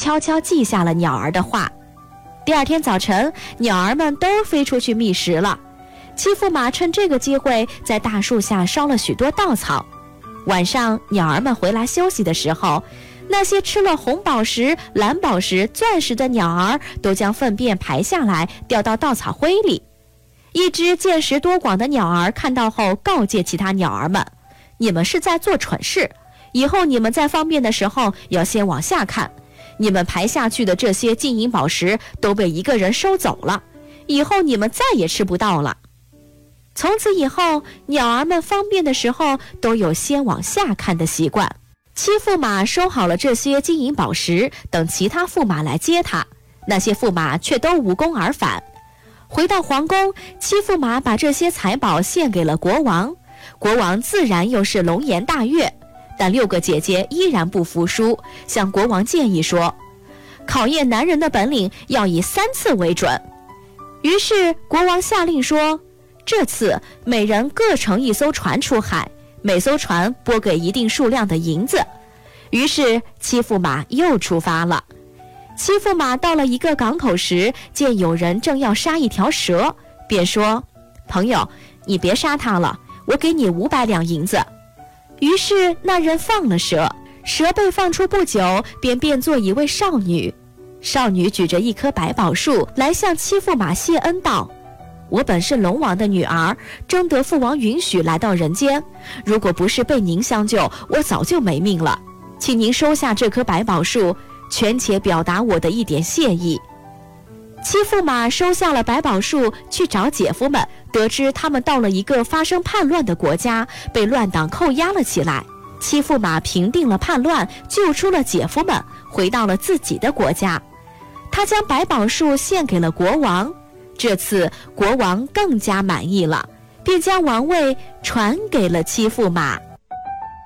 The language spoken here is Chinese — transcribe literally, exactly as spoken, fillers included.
悄悄记下了鸟儿的话。第二天早晨，鸟儿们都飞出去觅食了。欺负马趁这个机会在大树下烧了许多稻草。晚上鸟儿们回来休息的时候，那些吃了红宝石、蓝宝石、钻石的鸟儿都将粪便排下来，掉到稻草灰里。一只见识多广的鸟儿看到后，告诫其他鸟儿们：你们是在做蠢事，以后你们在方便的时候要先往下看，你们排下去的这些金银宝石都被一个人收走了，以后你们再也吃不到了。从此以后，鸟儿们方便的时候都有先往下看的习惯。欺负马收好了这些金银宝石，等其他驸马来接他，那些驸马却都无功而返。回到皇宫，欺负马把这些财宝献给了国王，国王自然又是龙颜大悦。但六个姐姐依然不服输，向国王建议说，考验男人的本领要以三次为准。于是国王下令说，这次每人各乘一艘船出海，每艘船拨给一定数量的银子。于是欺负马又出发了。欺负马到了一个港口时，见有人正要杀一条蛇，便说，朋友，你别杀它了，我给你五百两银子。于是那人放了蛇，蛇被放出不久，便变作一位少女。少女举着一棵百宝树来向欺负马谢恩道，我本是龙王的女儿，征得父王允许来到人间，如果不是被您相救，我早就没命了，请您收下这棵百宝树，权且表达我的一点谢意。欺负马收下了百宝树，去找姐夫们，得知他们到了一个发生叛乱的国家，被乱党扣押了起来。欺负马平定了叛乱，救出了姐夫们，回到了自己的国家。他将百宝树献给了国王，这次国王更加满意了，便将王位传给了欺负马。